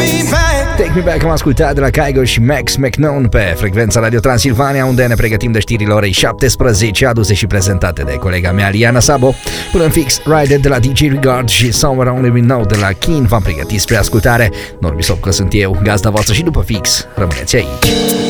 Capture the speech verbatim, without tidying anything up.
Take Me Back am ascultat de la Kygo și Max McKnown pe frecvența Radio Transilvania, unde ne pregătim de știrile orei șaptesprezece, aduse și prezentate de colega mea Liana Sabo. Până în fix, Rider de la D J Regard și Somewhere Only We Know de la Keen v-am pregătit spre ascultare. Norbi Sopcă sunt eu, gazda voastră, și după fix rămâneți aici.